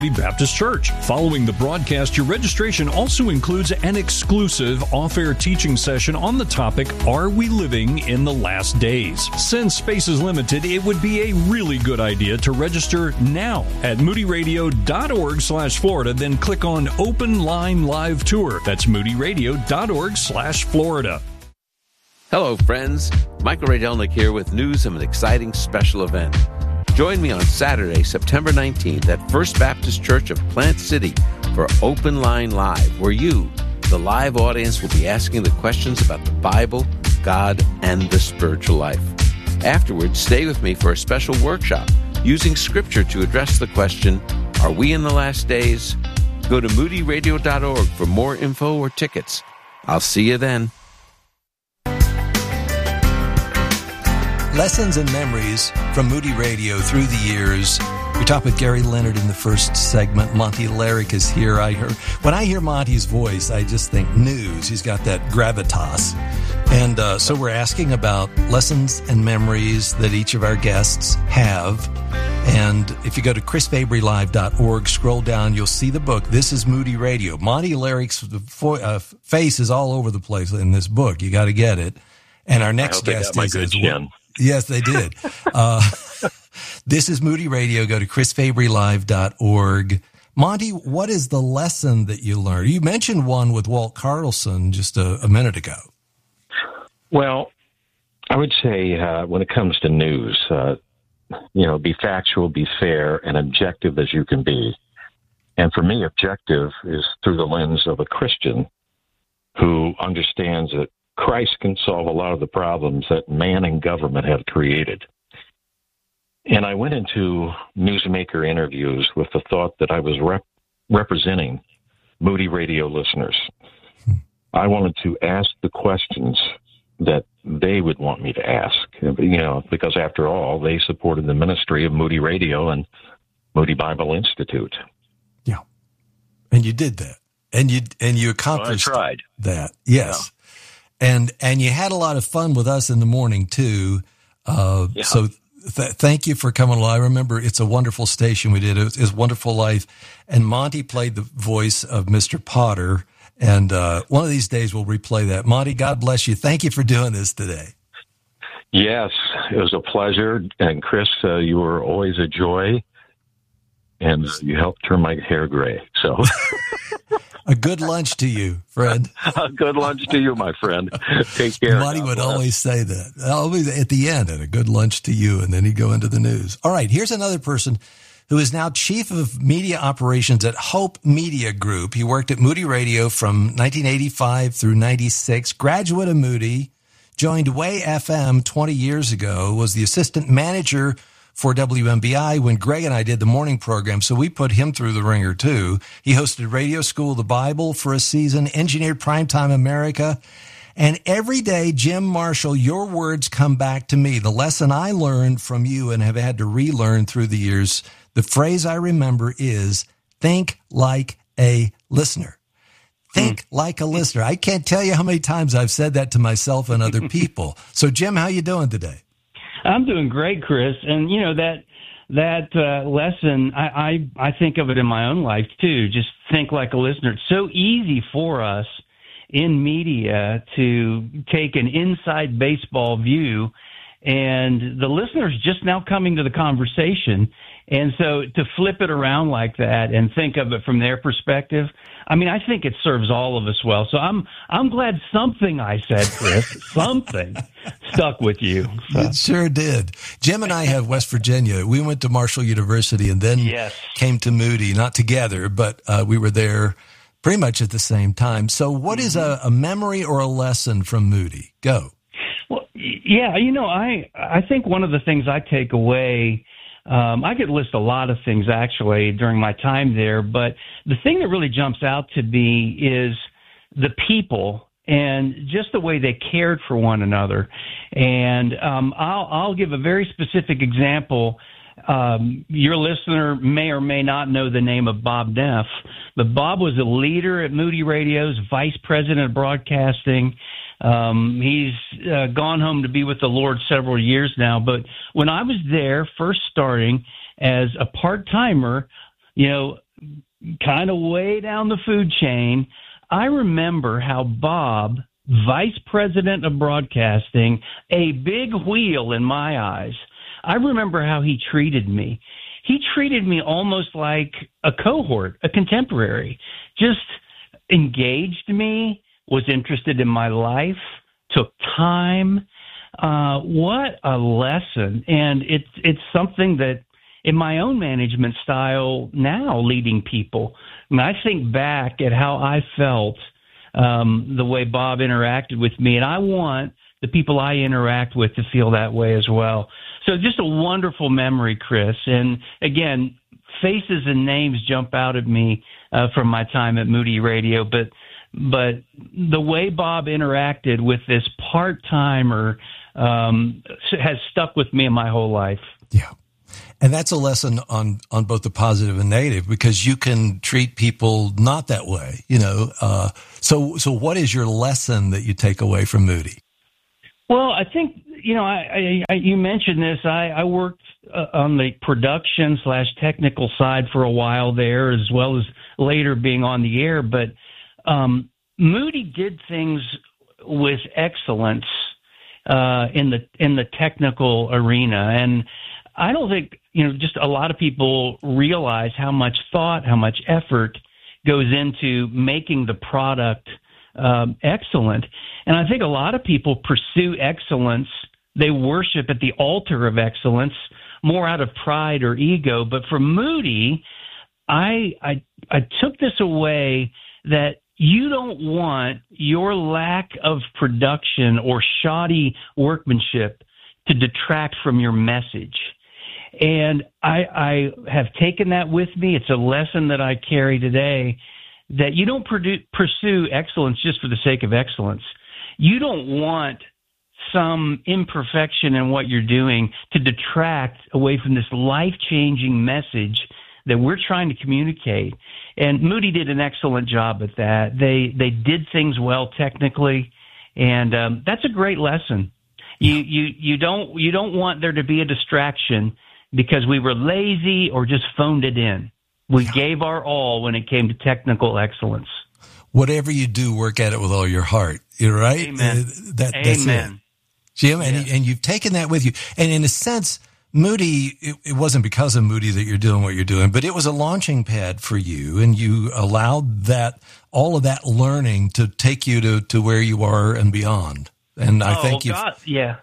Baptist Church. Following the broadcast, your registration also includes an exclusive off-air teaching session on the topic, Are We Living in the Last Days? Since space is limited, it would be a really good idea to register now at moodyradio.org/Florida, then click on Open Line Live Tour. That's moodyradio.org/Florida. Hello, friends. Michael Ray Delnick here with news of an exciting special event. Join me on Saturday, September 19th at First Baptist Church of Plant City for Open Line Live, where you, the live audience, will be asking the questions about the Bible, God, and the spiritual life. Afterwards, stay with me for a special workshop using Scripture to address the question, Are we in the last days? Go to moodyradio.org for more info or tickets. I'll see you then. Lessons and memories from Moody Radio through the years. We talked with Gary Leonard in the first segment. Monty Larrick is here. When I hear Monty's voice, I just think news. He's got that gravitas. And so we're asking about lessons and memories that each of our guests have. And if you go to chrisfabrylive.org, scroll down, you'll see the book. This is Moody Radio. Monty Larrick's face is all over the place in this book. You got to get it. And our next guest is as well. Yes, they did. This is Moody Radio. Go to chrisfabrylive.org. Monty, what is the lesson that you learned? You mentioned one with Walt Carlson just a minute ago. Well, I would say when it comes to news, be factual, be fair, and objective as you can be. And for me, objective is through the lens of a Christian who understands that Christ can solve a lot of the problems that man and government have created. And I went into newsmaker interviews with the thought that I was representing Moody Radio listeners. I wanted to ask the questions that they would want me to ask, because after all, they supported the ministry of Moody Radio and Moody Bible Institute. Yeah. And you did that. And you accomplished that. Yes. Yeah. And you had a lot of fun with us in the morning, too. So thank you for coming along. I remember It's a Wonderful Station we did. It was Wonderful Life. And Monty played the voice of Mr. Potter. And one of these days we'll replay that. Monty, God bless you. Thank you for doing this today. Yes, it was a pleasure. And Chris, you were always a joy. And you helped turn my hair gray. So... A good lunch to you, friend. A good lunch to you, my friend. Take care. Monty would always say that. Always at the end, and a good lunch to you, and then he'd go into the news. All right, here's another person who is now Chief of Media Operations at Hope Media Group. He worked at Moody Radio from 1985 through 96, graduate of Moody, joined Way FM 20 years ago, was the assistant manager for WMBI when Greg and I did the morning program, so we put him through the ringer too. He hosted Radio School of the Bible for a season, engineered Primetime America, and every day, Jim Marshall, your words come back to me. The lesson I learned from you and have had to relearn through the years, the phrase I remember is, think like a listener. Think like a listener. I can't tell you how many times I've said that to myself and other people. So, Jim, how you doing today? I'm doing great, Chris. And, that lesson, I think of it in my own life, too. Just think like a listener. It's so easy for us in media to take an inside baseball view, and the listener's just now coming to the conversation. And so to flip it around like that and think of it from their perspective, I think it serves all of us well. So I'm glad something I said, Chris, something stuck with you. So. It sure did. Jim and I have West Virginia. We went to Marshall University and then came to Moody, not together, but we were there pretty much at the same time. So what is a memory or a lesson from Moody? Go. Well, yeah, I think one of the things I take away, I could list a lot of things actually during my time there, but the thing that really jumps out to me is the people and just the way they cared for one another. And I'll give a very specific example. Your listener may or may not know the name of Bob Neff, but Bob was a leader at Moody Radio's vice president of broadcasting. He's gone home to be with the Lord several years now. But when I was there first starting as a part-timer, kind of way down the food chain, I remember how Bob, vice president of broadcasting, a big wheel in my eyes, I remember how he treated me. He treated me almost like a cohort, a contemporary, just engaged me, was interested in my life, took time. What a lesson. And it's something that in my own management style now, leading people, I mean, I think back at how I felt the way Bob interacted with me, and I want the people I interact with to feel that way as well. So just a wonderful memory, Chris. And again, faces and names jump out at me from my time at Moody Radio, but the way Bob interacted with this part-timer has stuck with me in my whole life. Yeah. And that's a lesson on both the positive and negative, because you can treat people not that way, you know. So what is your lesson that you take away from Moody? Well, I think, you know, I you mentioned this. I worked on the production / technical side for a while there, as well as later being on the air. But Moody did things with excellence in the technical arena, and I don't think, you know, just a lot of people realize how much thought, how much effort goes into making the product excellent. And I think a lot of people pursue excellence. They worship at the altar of excellence more out of pride or ego. But for Moody, I took this away, that you don't want your lack of production or shoddy workmanship to detract from your message. And I have taken that with me. It's a lesson that I carry today, that you don't pursue excellence just for the sake of excellence. You don't want some imperfection in what you're doing to detract away from this life-changing message that we're trying to communicate. And Moody did an excellent job at that. They did things well technically, and that's a great lesson. You don't want there to be a distraction because we were lazy or just phoned it in. We gave our all when it came to technical excellence. Whatever you do, work at it with all your heart. You're right. Amen. That's Amen. it. Jim, Yeah. and you've taken that with you. And in a sense, Moody, it wasn't because of Moody that you're doing what you're doing, but it was a launching pad for you, and you allowed all of that learning to take you to where you are and beyond. And I thank you. God, yeah.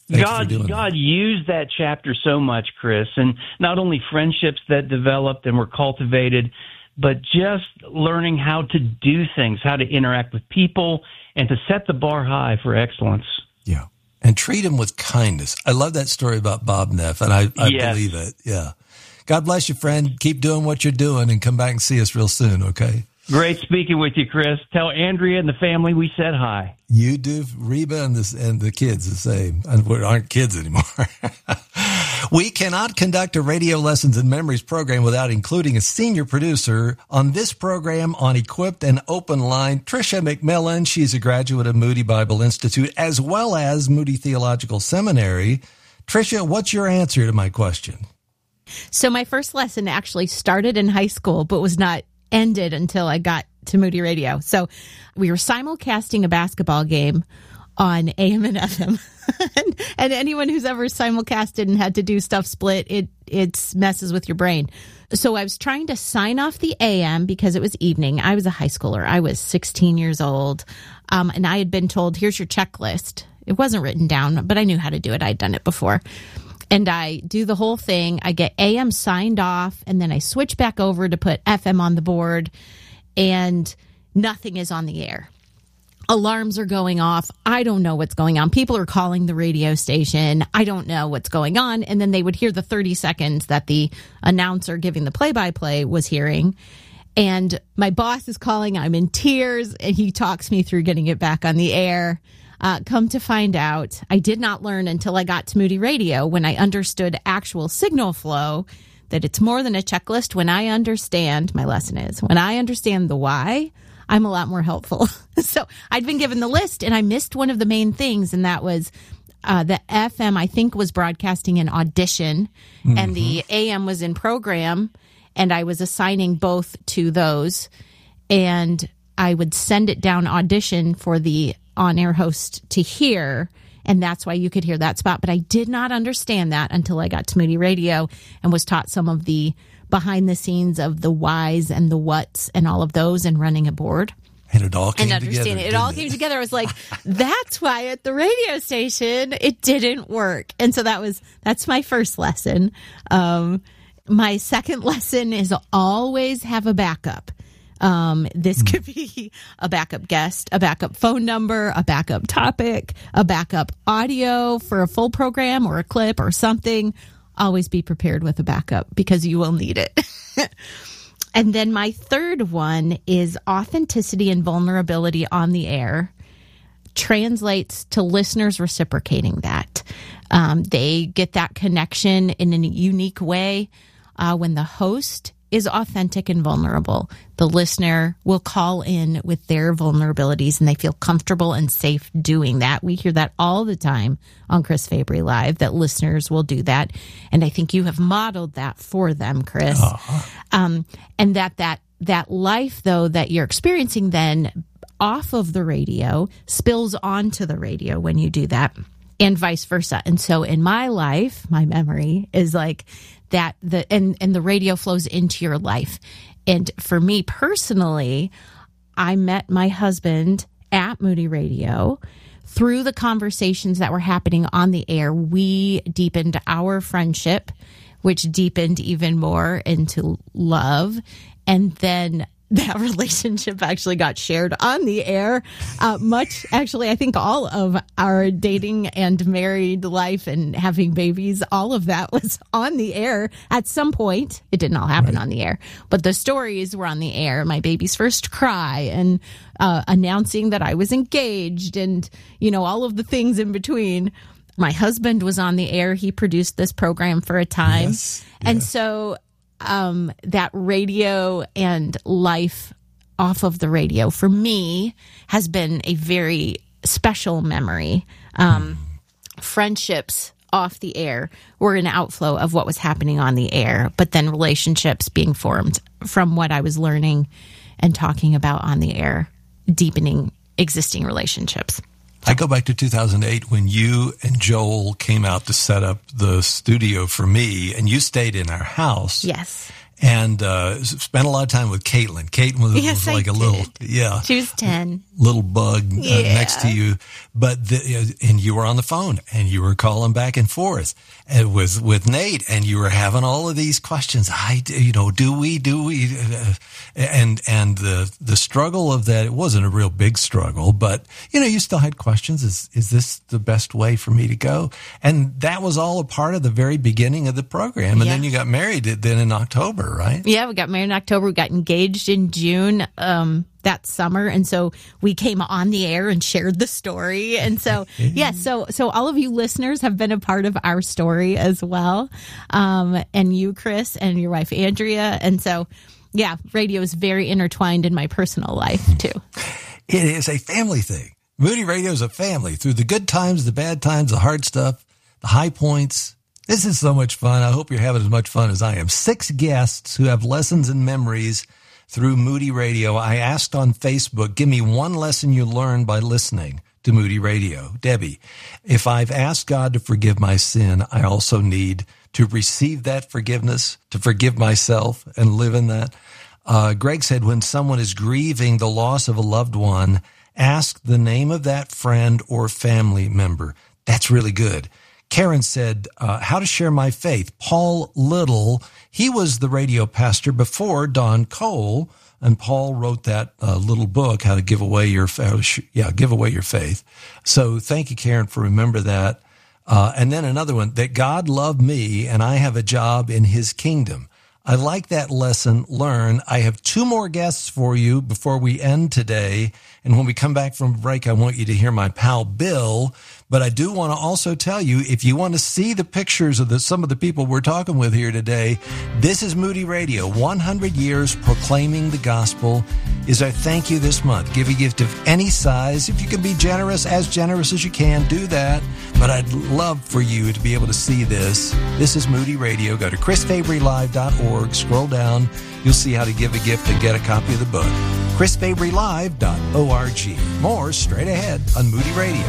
God used that chapter so much, Chris, and not only friendships that developed and were cultivated, but just learning how to do things, how to interact with people, and to set the bar high for excellence. Yeah. And treat them with kindness. I love that story about Bob Neff, and I Yes. believe it. Yeah. God bless you, friend. Keep doing what you're doing, and come back and see us real soon, okay? Great speaking with you, Chris. Tell Andrea and the family we said hi. You do, Reba and the kids the same. And we aren't kids anymore. We cannot conduct a radio lessons and memories program without including a senior producer on this program on Equipped and Open Line, Tricia McMillan. She's a graduate of Moody Bible Institute as well as Moody Theological Seminary. Tricia, what's your answer to my question? So my first lesson actually started in high school, but was not ended until I got to Moody Radio. So we were simulcasting a basketball game on AM and FM. and anyone who's ever simulcasted and had to do stuff split, it messes with your brain. So I was trying to sign off the AM because it was evening. I was a high schooler. I was 16 years old. And I had been told, here's your checklist. It wasn't written down, but I knew how to do it. I'd done it before. And I do the whole thing. I get AM signed off, and then I switch back over to put FM on the board, and nothing is on the air. Alarms are going off. I don't know what's going on. People are calling the radio station. I don't know what's going on. And then they would hear the 30 seconds that the announcer giving the play-by-play was hearing. And my boss is calling. I'm in tears, and he talks me through getting it back on the air. Come to find out, I did not learn until I got to Moody Radio, when I understood actual signal flow, that it's more than a checklist. When I understand, my lesson is, when I understand the why, I'm a lot more helpful. So I'd been given the list, and I missed one of the main things, and that was the FM, I think, was broadcasting in audition, and the AM was in program. and I was assigning both to those, and I would send it down audition for the on-air host to hear, and that's why you could hear that spot. But I did not understand that until I got to Moody Radio and was taught some of the behind the scenes of the whys and the whats and all of those and running a board. And it all came together. It all came together. I was like, that's why at the radio station it didn't work. And so that's my first lesson. My second lesson is always have a backup. This could be a backup guest, a backup phone number, a backup topic, a backup audio for a full program or a clip or something. Always be prepared with a backup because you will need it. And then my third one is authenticity and vulnerability on the air translates to listeners reciprocating that. They get that connection in a unique way when the host is authentic and vulnerable. The listener will call in with their vulnerabilities and they feel comfortable and safe doing that. We hear that all the time on Chris Fabry Live, that listeners will do that. And I think you have modeled that for them, Chris. And that life, though, that you're experiencing then off of the radio spills onto the radio when you do that, and vice versa. And so in my life, my memory is like that, and the radio flows into your life. And for me personally, I met my husband at Moody Radio. Through the conversations that were happening on the air, we deepened our friendship, which deepened even more into love. And then that relationship actually got shared on the air. I think all of our dating and married life and having babies, all of that was on the air at some point. It didn't all happen on the air, but the stories were on the air. My baby's first cry and announcing that I was engaged and, all of the things in between. My husband was on the air. He produced this program for a time. Yes. And so that radio and life off of the radio for me has been a very special memory. Friendships off the air were an outflow of what was happening on the air, but then relationships being formed from what I was learning and talking about on the air, deepening existing relationships. I go back to 2008 when you and Joel came out to set up the studio for me, and you stayed in our house. Yes. And spent a lot of time with Caitlin. Caitlin was like a little, She was 10. Little bug next to you. But, and you were on the phone, and you were calling back and forth with Nate, and you were having all of these questions. Do we? And the struggle of that, it wasn't a real big struggle, but, you still had questions. Is this the best way for me to go? And that was all a part of the very beginning of the program. And then you got married then in October, right? Yeah, we got married in October. We got engaged in June that summer. And so we came on the air and shared the story. And so, so all of you listeners have been a part of our story as well. And you, Chris, and your wife, Andrea. And so, radio is very intertwined in my personal life, too. It is a family thing. Moody Radio is a family through the good times, the bad times, the hard stuff, the high points. This is so much fun. I hope you're having as much fun as I am. 6 guests who have lessons and memories through Moody Radio. I asked on Facebook, give me one lesson you learned by listening to Moody Radio. Debbie, if I've asked God to forgive my sin, I also need to receive that forgiveness, to forgive myself and live in that. Greg said, when someone is grieving the loss of a loved one, ask the name of that friend or family member. That's really good. Karen said, how to share my faith. Paul Little, he was the radio pastor before Don Cole, and Paul wrote that little book, How to Give Away Your Faith. So thank you, Karen, for remember that. And then another one, that God loved me and I have a job in his kingdom. I like that lesson learned. I have 2 more guests for you before we end today. And when we come back from break, I want you to hear my pal Bill. But I do want to also tell you, if you want to see the pictures of some of the people we're talking with here today, this is Moody Radio. 100 years proclaiming the gospel is our thank you this month. Give a gift of any size. If you can be generous as you can, do that. but I'd love for you to be able to see this. This is Moody Radio. Go to chrisfabrylive.org. Scroll down. You'll see how to give a gift and get a copy of the book. chrisfabrylive.org. More straight ahead on Moody Radio.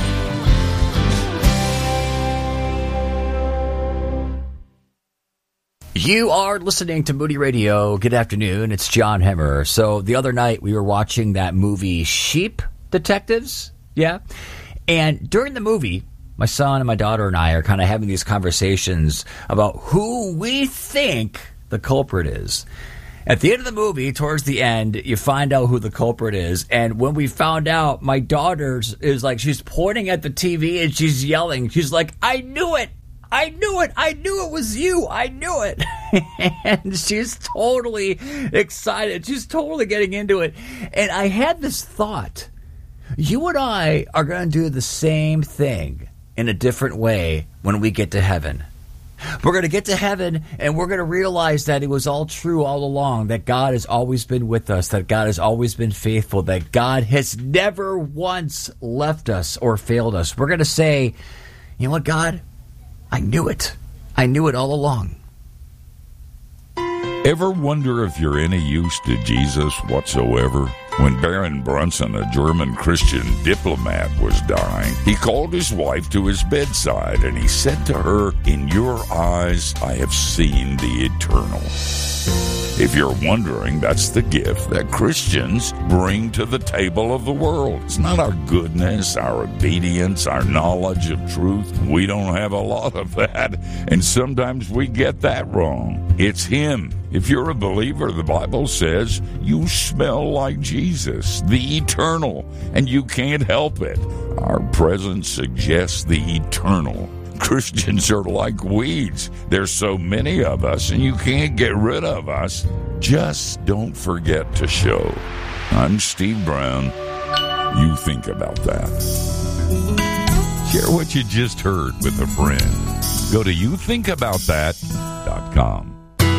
You are listening to Moody Radio. Good afternoon. It's John Hemmer. So the other night we were watching that movie Sheep Detectives. Yeah. And during the movie, my son and my daughter and I are kind of having these conversations about who we think the culprit is. At the end of the movie, towards the end, you find out who the culprit is. And when we found out, my daughter is like, she's pointing at the TV and she's yelling. She's like, I knew it. I knew it. I knew it was you. I knew it. And she's totally excited. She's totally getting into it. And I had this thought. You and I are going to do the same thing in a different way when we get to heaven. We're going to get to heaven and we're going to realize that it was all true all along, that God has always been with us, that God has always been faithful, that God has never once left us or failed us. We're going to say, you know what, God? I knew it. I knew it all along. Ever wonder if you're any use to Jesus whatsoever? When Baron Brunson, a German Christian diplomat, was dying, he called his wife to his bedside and he said to her, "In your eyes I have seen the eternal." If you're wondering, that's the gift that Christians bring to the table of the world. It's not our goodness, our obedience, our knowledge of truth. We don't have a lot of that, and sometimes we get that wrong. It's Him. If you're a believer, the Bible says you smell like Jesus, the eternal, and you can't help it. Our presence suggests the eternal. Christians are like weeds. There's so many of us, and you can't get rid of us. Just don't forget to show. I'm Steve Brown. You think about that. Share what you just heard with a friend. Go to youthinkaboutthat.com.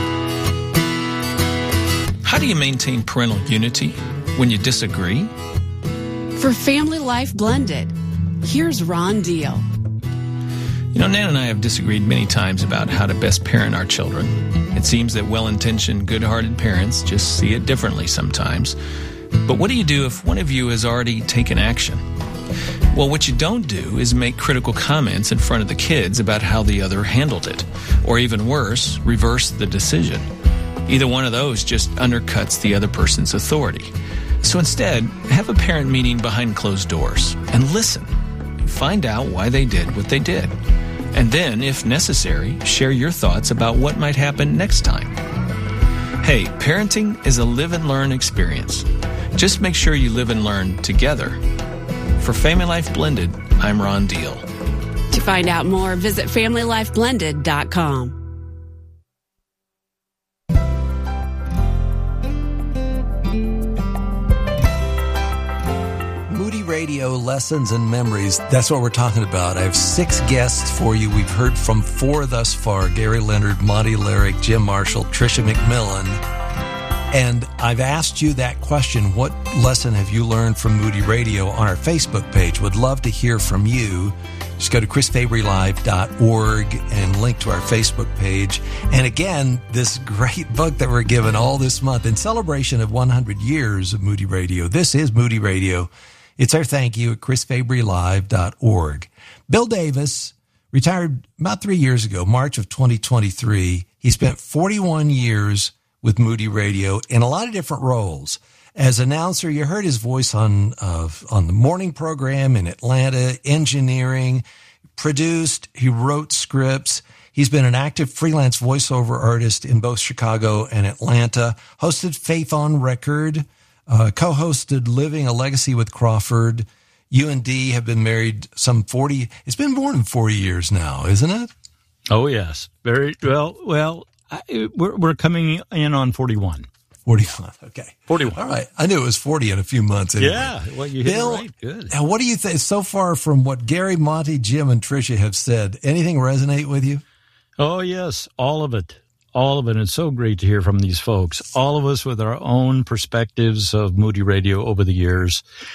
How do you maintain parental unity when you disagree? For Family Life Blended, here's Ron Deal. You know, Nan and I have disagreed many times about how to best parent our children. It seems that well-intentioned, good-hearted parents just see it differently sometimes. But what do you do if one of you has already taken action? Well, what you don't do is make critical comments in front of the kids about how the other handled it. Or even worse, reverse the decision. Either one of those just undercuts the other person's authority. So instead, have a parent meeting behind closed doors and listen. Find out why they did what they did. And then, if necessary, share your thoughts about what might happen next time. Hey, parenting is a live and learn experience. Just make sure you live and learn together. For Family Life Blended, I'm Ron Deal. To find out more, visit FamilyLifeBlended.com. Radio lessons and memories. That's what we're talking about. I have 6 guests for you. We've heard from 4 thus far: Gary Leonard, Monty Lyric, Jim Marshall, Tricia McMillan. And I've asked you that question: what lesson have you learned from Moody Radio, on our Facebook page? Would love to hear from you. Just go to chrisfabrylive.org and link to our Facebook page. And again, this great book that we're given all this month in celebration of 100 years of Moody Radio. This is Moody Radio. It's our thank you at chrisfabrylive.org. Bill Davis retired about 3 years ago, March of 2023. He spent 41 years with Moody Radio in a lot of different roles. As announcer, you heard his voice on the morning program in Atlanta, engineering, produced, he wrote scripts. He's been an active freelance voiceover artist in both Chicago and Atlanta, hosted Faith on Record, co-hosted Living a Legacy with Crawford. You and Dee have been married some 40, it's been more than 40 years now, isn't it? Oh, yes. Very well. We're coming in on 41. 41, okay. 41. All right. I knew it was 40 in a few months anyway. Yeah, well, you hit Bill, it right. Good. Now, what do you think, so far from what Gary, Monty, Jim, and Tricia have said, anything resonate with you? Oh, yes, all of it. All of it. It's so great to hear from these folks, all of us with our own perspectives of Moody Radio over the years.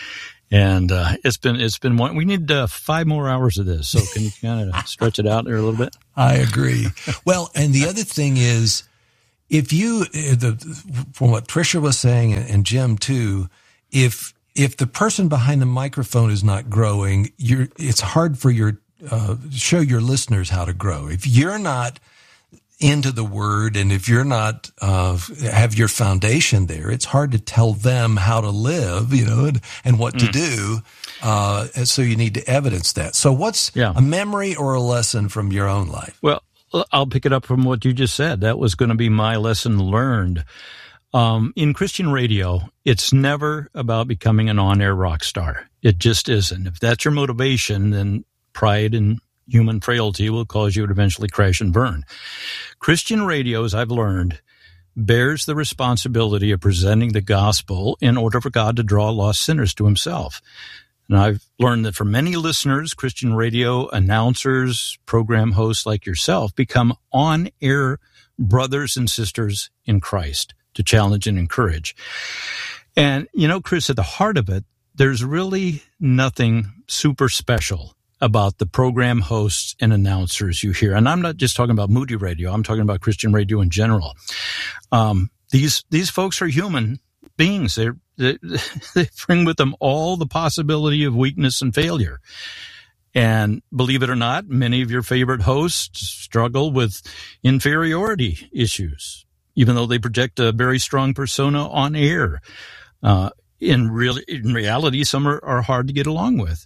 And it's been one. We need 5 more hours of this. So can you kind of stretch it out there a little bit? I agree. Well, and the other thing is, if you, from what Tricia was saying and Jim too, if the person behind the microphone is not growing, it's hard for show your listeners how to grow. If you're not into the word, and if you're not have your foundation there, it's hard to tell them how to live, and what to do. And so you need to evidence that. So what's a memory or a lesson from your own life? Well, I'll pick it up from what you just said. That was going to be my lesson learned. In Christian radio, it's never about becoming an on-air rock star. It just isn't. If that's your motivation, then pride and human frailty will cause you to eventually crash and burn. Christian radio, as I've learned, bears the responsibility of presenting the gospel in order for God to draw lost sinners to himself. And I've learned that for many listeners, Christian radio announcers, program hosts like yourself become on-air brothers and sisters in Christ to challenge and encourage. And, Chris, at the heart of it, there's really nothing super special about the program hosts and announcers you hear. And I'm not just talking about Moody Radio. I'm talking about Christian radio in general. These folks are human beings. They bring with them all the possibility of weakness and failure. And believe it or not, many of your favorite hosts struggle with inferiority issues, even though they project a very strong persona on air. In reality, some are hard to get along with.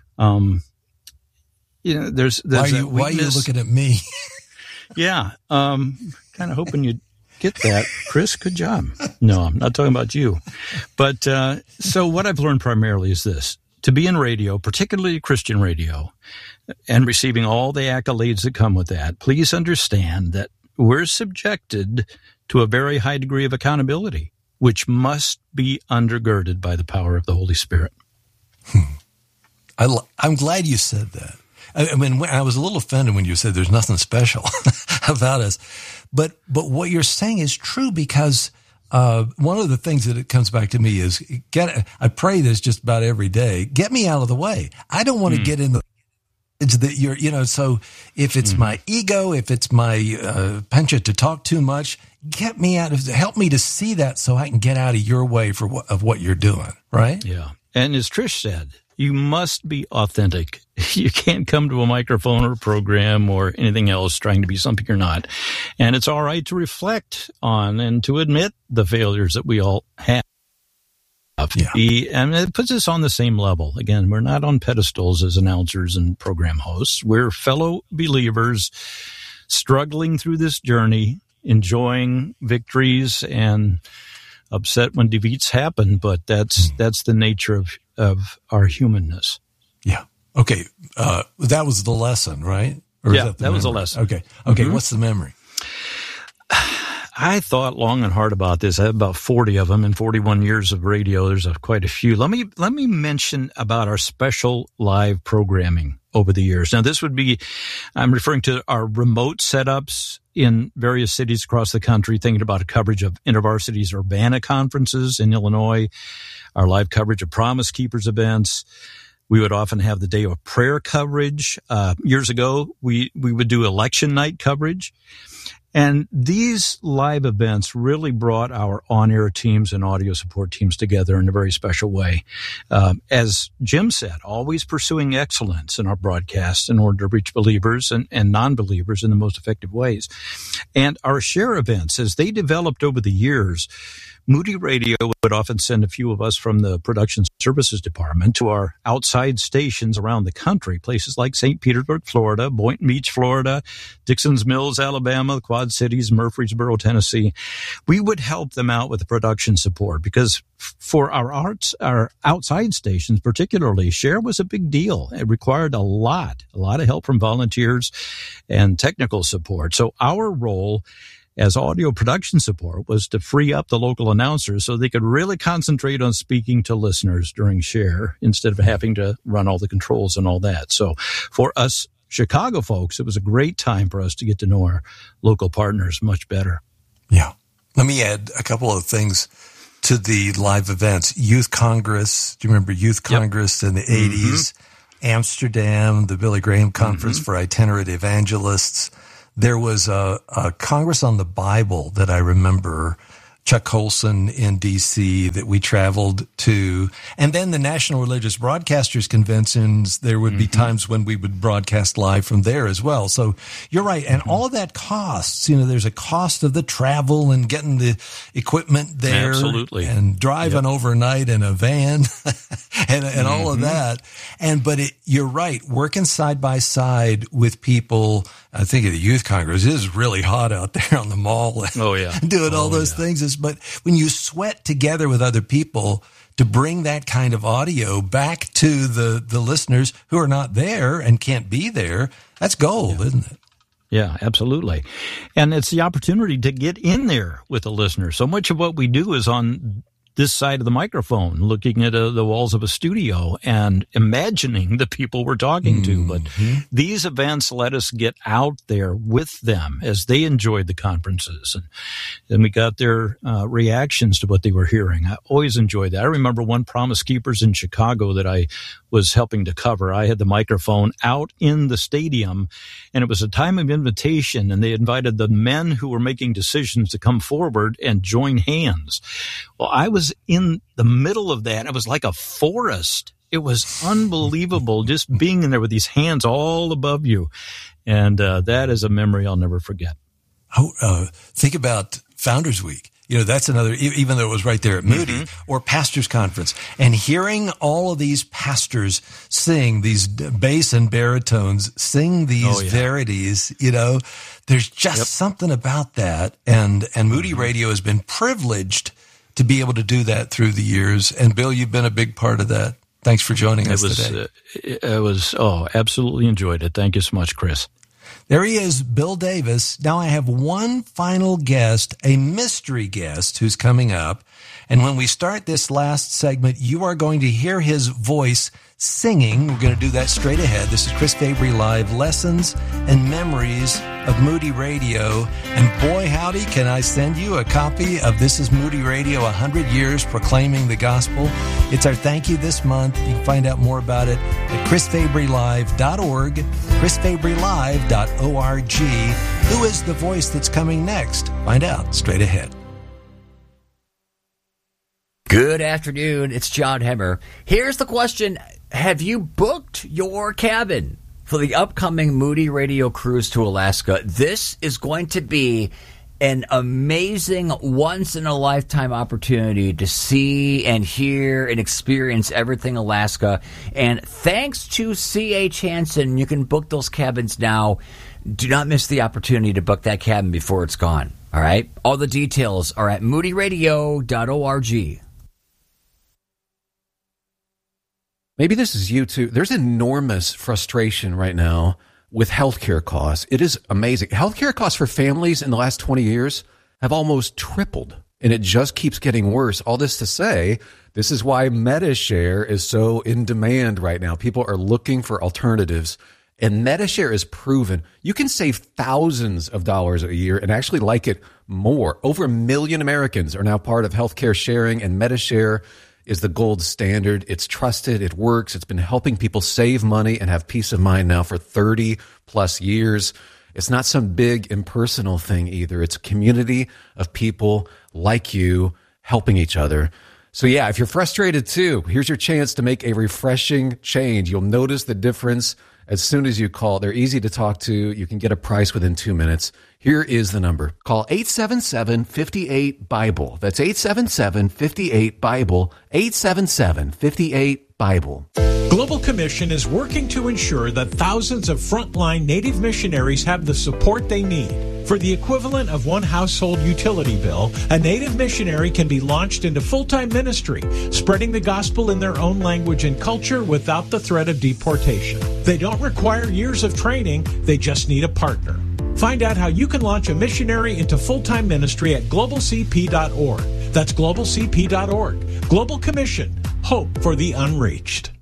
There's why are you looking at me? Yeah. Kind of hoping you'd get that. Chris, good job. No, I'm not talking about you. But so what I've learned primarily is this. To be in radio, particularly Christian radio, and receiving all the accolades that come with that, please understand that we're subjected to a very high degree of accountability, which must be undergirded by the power of the Holy Spirit. I'm glad you said that. I mean, I was a little offended when you said there's nothing special about us. But what you're saying is true, because one of the things that it comes back to me is I pray this just about every day. Get me out of the way. I don't want to get in the so if it's my ego, if it's my penchant to talk too much, get me out of, help me to see that so I can get out of your way of what you're doing. Right. Yeah. And as Trish said, you must be authentic. You can't come to a microphone or a program or anything else trying to be something you're not. And it's all right to reflect on and to admit the failures that we all have. Yeah. And it puts us on the same level. Again, we're not on pedestals as announcers and program hosts. We're fellow believers struggling through this journey, enjoying victories and upset when defeats happen. But that's the nature of our humanness. Yeah. Okay. That was the lesson, right? Or yeah, that was a lesson. Okay. Mm-hmm. What's the memory? I thought long and hard about this. I have about 40 of them in 41 years of radio. There's quite a few. Let me mention about our special live programming over the years. Now, this would be, I'm referring to our remote setups in various cities across the country, thinking about a coverage of InterVarsity's Urbana conferences in Illinois, our live coverage of Promise Keepers events. We would often have the day of prayer coverage. Years ago, we would do election night coverage. And these live events really brought our on-air teams and audio support teams together in a very special way. As Jim said, always pursuing excellence in our broadcasts in order to reach believers and non-believers in the most effective ways. And our share events, as they developed over the years, Moody Radio would often send a few of us from the production services department to our outside stations around the country, places like St. Petersburg, Florida, Boynton Beach, Florida, Dixon's Mills, Alabama, the Quad Cities, Murfreesboro, Tennessee. We would help them out with the production support because for our outside stations, particularly, share was a big deal. It required a lot of help from volunteers and technical support. So our role as audio production support was to free up the local announcers so they could really concentrate on speaking to listeners during share instead of having to run all the controls and all that. So for us Chicago folks, it was a great time for us to get to know our local partners much better. Yeah. Let me add a couple of things to the live events. Youth Congress. Do you remember Youth Congress in the 80s? Amsterdam, the Billy Graham Conference for Itinerant Evangelists. There was a Congress on the Bible that I remember, Chuck Colson in D.C., that we traveled to. And then the National Religious Broadcasters Conventions, there would be times when we would broadcast live from there as well. So you're right. And all of that costs, there's a cost of the travel and getting the equipment there. Absolutely. And driving overnight in a van and all of that. But you're right. Working side by side with people, I think at the Youth Congress, it is really hot out there on the mall. Oh, yeah. Doing all those things. But when you sweat together with other people to bring that kind of audio back to the listeners who are not there and can't be there, that's gold, isn't it? Yeah, absolutely. And it's the opportunity to get in there with the listener. So much of what we do is on this side of the microphone, looking at the walls of a studio and imagining the people we're talking to. But these events let us get out there with them as they enjoyed the conferences. And then we got their reactions to what they were hearing. I always enjoyed that. I remember one Promise Keepers in Chicago that I was helping to cover. I had the microphone out in the stadium, and it was a time of invitation, and they invited the men who were making decisions to come forward and join hands. Well, I was in the middle of that. It was like a forest. It was unbelievable just being in there with these hands all above you. And that is a memory I'll never forget. Think about Founders Week. That's another, even though it was right there at Moody, or Pastors Conference, and hearing all of these pastors sing, these bass and baritones sing these verities, there's just something about that. And Moody Radio has been privileged to be able to do that through the years. And Bill, you've been a big part of that. Thanks for joining us today. Absolutely enjoyed it. Thank you so much, Chris. There he is, Bill Davis. Now I have one final guest, a mystery guest who's coming up. And when we start this last segment, you are going to hear his voice singing. We're going to do that straight ahead. This is Chris Fabry Live, Lessons and Memories of Moody Radio. And boy, howdy, can I send you a copy of This is Moody Radio, 100 Years Proclaiming the Gospel. It's our thank you this month. You can find out more about it at chrisfabrylive.org, chrisfabrylive.org. Who is the voice that's coming next? Find out straight ahead. Good afternoon. It's John Hemmer. Here's the question. Have you booked your cabin for the upcoming Moody Radio cruise to Alaska? This is going to be an amazing once-in-a-lifetime opportunity to see and hear and experience everything Alaska. And thanks to C.H. Hansen, you can book those cabins now. Do not miss the opportunity to book that cabin before it's gone. All right? All the details are at moodyradio.org. Maybe this is you too. There's enormous frustration right now with healthcare costs. It is amazing. Healthcare costs for families in the last 20 years have almost tripled, and it just keeps getting worse. All this to say, this is why MediShare is so in demand right now. People are looking for alternatives, and MediShare is proven. You can save thousands of dollars a year and actually like it more. Over 1 million Americans are now part of healthcare sharing, and MediShare is the gold standard. It's trusted. It works. It's been helping people save money and have peace of mind now for 30 plus years. It's not some big impersonal thing either. It's a community of people like you helping each other. So yeah, if you're frustrated too, here's your chance to make a refreshing change. You'll notice the difference as soon as you call. They're easy to talk to. You can get a price within 2 minutes. Here is the number. Call 877-58-BIBLE. That's 877-58-BIBLE. 877-58-BIBLE. Global Commission is working to ensure that thousands of frontline Native missionaries have the support they need. For the equivalent of one household utility bill, a Native missionary can be launched into full-time ministry, spreading the gospel in their own language and culture without the threat of deportation. They don't require years of training, they just need a partner. Find out how you can launch a missionary into full-time ministry at globalcp.org. That's globalcp.org. Global Commission. Hope for the unreached.